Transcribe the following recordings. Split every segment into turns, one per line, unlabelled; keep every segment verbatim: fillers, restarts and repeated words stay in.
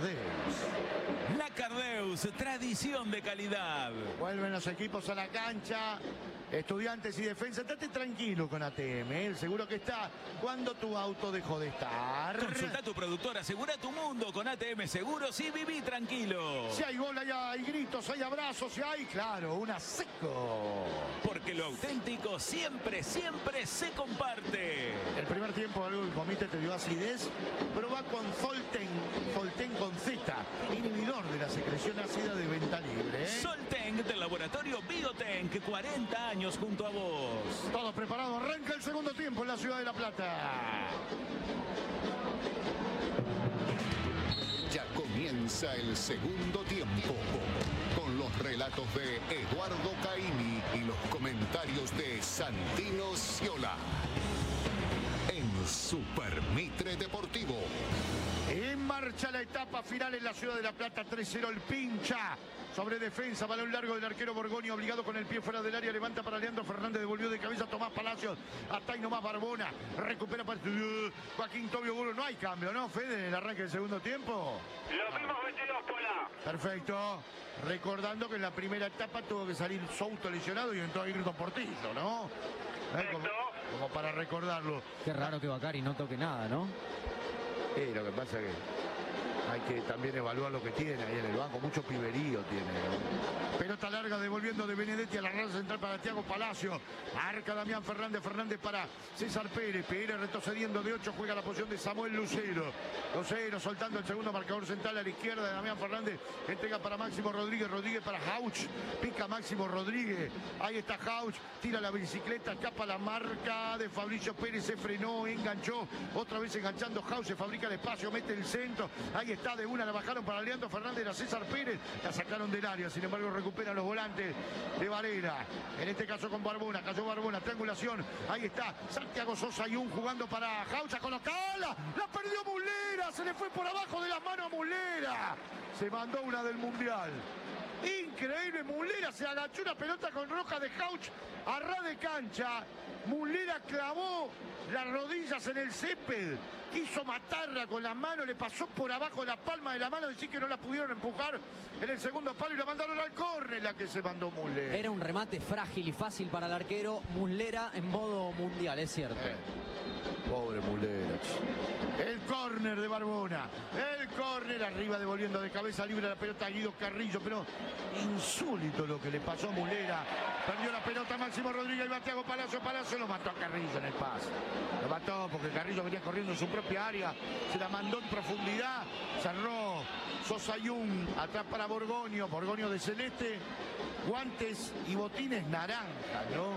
Cardeus.
La Cardeus, tradición de calidad.
Vuelven los equipos a la cancha. Estudiantes y Defensa, estate tranquilo con A T M, ¿eh? Seguro que está cuando tu auto dejó de estar.
Consulta a tu productor, asegura tu mundo con A T M Seguros y viví tranquilo.
Si hay gol, hay, hay gritos, hay abrazos, si hay, claro, una seco.
Porque lo auténtico siempre, siempre se comparte.
El primer tiempo algo que comiste te dio acidez, pero va con Solten, Solten con Z, inhibidor de la secreción ácida de venta libre, ¿eh?
Solten del laboratorio Biotenk, cuarenta años junto a vos.
Todo preparado, arranca el segundo tiempo en la ciudad de La Plata.
Ya comienza el segundo tiempo con los relatos de Eduardo Caimi y los comentarios de Santino Sciola en Super Mitre Deportivo.
En marcha la etapa final en la ciudad de La Plata, tres cero el Pincha. Sobre Defensa, balón largo del arquero Borgoni, obligado con el pie fuera del área, levanta para Leandro Fernández, devolvió de cabeza Tomás Palacios, hasta ahí nomás Barbona, recupera para uh, Joaquín Tobio Guro. No hay cambio, ¿no, Fede, en el arranque del segundo tiempo?
Los mismos veintidós, Pola.
Perfecto. Recordando que en la primera etapa tuvo que salir Souto lesionado y entró Ayrton Portillo, ¿no? ¿Eh? Como, como para recordarlo.
Qué raro que Bacari no toque nada, ¿no?
Eh, lo que pasa es que hay que también evaluar lo que tiene ahí en el banco. Mucho piberío tiene, ¿no? Pelota larga devolviendo de Benedetti a la red central para Thiago Palacio. Marca Damián Fernández. Fernández para César Pérez. Pérez retrocediendo de ocho. Juega la posición de Samuel Lucero. Lucero soltando el segundo marcador central a la izquierda de Damián Fernández. Entrega para Máximo Rodríguez. Rodríguez para Hauch. Pica Máximo Rodríguez. Ahí está Hauch. Tira la bicicleta. Escapa la marca de Fabricio Pérez. Se frenó. Enganchó. Otra vez enganchando Hauch. Se fabrica el espacio. Mete el centro. Ahí está. De una la bajaron para Leandro Fernández, a César Pérez, la sacaron del área, sin embargo recuperan los volantes de Varela, en este caso con Barbona, cayó Barbona, triangulación, ahí está Santiago Sosa y un jugando para Jaucha con la cala, la perdió Muslera, se le fue por abajo de las manos a Muslera, se mandó una del Mundial. Increíble, Muslera se agachó una pelota con roja de Hauch a ras de cancha. Muslera clavó las rodillas en el césped, quiso matarla con las manos, le pasó por abajo la palma de la mano, decir que no la pudieron empujar en el segundo palo y la mandaron al córner, la que se mandó Muslera.
Era un remate frágil y fácil para el arquero. Muslera en modo mundial, es cierto.
Eh, pobre Muslera. El córner de Barbona, el córner arriba devolviendo de cabeza libre la pelota a Guido Carrillo, pero insólito lo que le pasó a Muslera. Perdió la pelota Máximo Rodríguez y va Thiago Palacio, Palacio lo mató a Carrillo en el pase. Lo mató porque Carrillo venía corriendo en su propia área, se la mandó en profundidad, cerró Sosa Yung, atrás para Borgonio, Borgonio de celeste, guantes y botines naranjas, ¿no?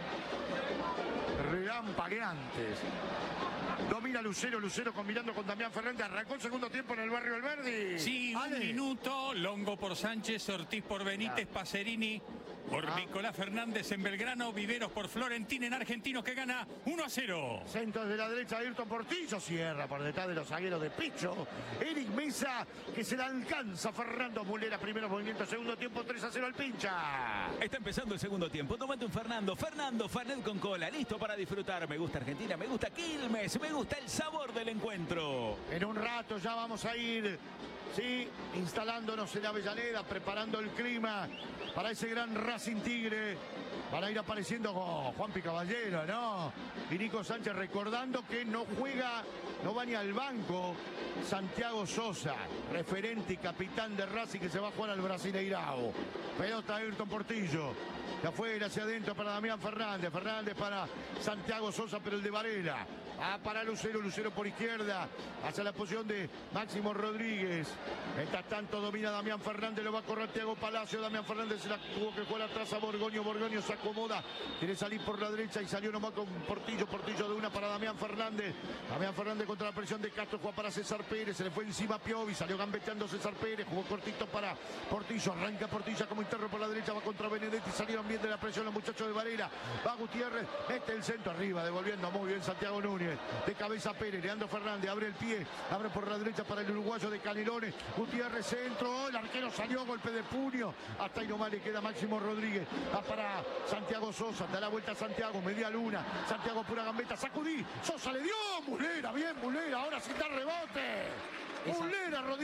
Relampagueantes. Domina Lucero, Lucero combinando con Damián Fernández. Arrancó el segundo tiempo en el barrio Alberdi.
Sí,
Ale.
un minuto. Longo por Sánchez, Ortiz por Benítez,
Claro.
Pacerini por
Ah.
Nicolás Fernández en Belgrano, Viveros por Florentín en Argentinos, que gana uno a cero.
Centro de la derecha, Ayrton Portillo cierra por detrás de los zagueros de Picho. Eric Mesa, que se la alcanza Fernando Muslera. Primero movimiento, segundo tiempo, tres a cero al Pincha.
Está empezando el segundo tiempo. Tómate un Fernando. Fernando, Fernet con cola. Listo para disfrutar. Me gusta Argentina, me gusta Quilmes, me gusta el sabor del encuentro.
En un rato ya vamos a ir, sí, instalándonos en Avellaneda, preparando el clima para ese gran Racing Tigre. Van a ir apareciendo con Juanpi Caballero, ¿no? Y Nico Sánchez recordando que no juega, no va ni al banco Santiago Sosa, referente y capitán de Racing, que se va a jugar al Brasileirao. Pelota Ayrton Portillo. De afuera hacia adentro para Damián Fernández. Fernández para Santiago Sosa, pero el de Varela. Ah, para Lucero, Lucero por izquierda, hacia la posición de Máximo Rodríguez. Mientras tanto domina Damián Fernández, lo va a correr Thiago Palacio. Damián Fernández se la tuvo que jugar atrás a Borgonio. Borgonio se acomoda, quiere salir por la derecha y salió nomás con Portillo. Portillo de una para Damián Fernández. Damián Fernández contra la presión de Castro, juega para César Pérez, se le fue encima a Piovi, salió gambeteando César Pérez, jugó cortito para Portillo, arranca Portillo como interno por la derecha, va contra Benedetti, salieron bien de la presión los muchachos de Varela. Va Gutiérrez, mete el centro arriba, devolviendo muy bien Santiago Núñez. De cabeza Pérez, Leandro Fernández, abre el pie, abre por la derecha para el uruguayo de Canelones. Gutiérrez centro, el arquero salió, golpe de puño. Hasta ahí nomás le queda Máximo Rodríguez. Va para Santiago Sosa, da la vuelta a Santiago, media luna. Santiago pura gambeta, sacudí. Sosa le dio, Muslera, bien Muslera, ahora sí da rebote. Muslera, Rodríguez.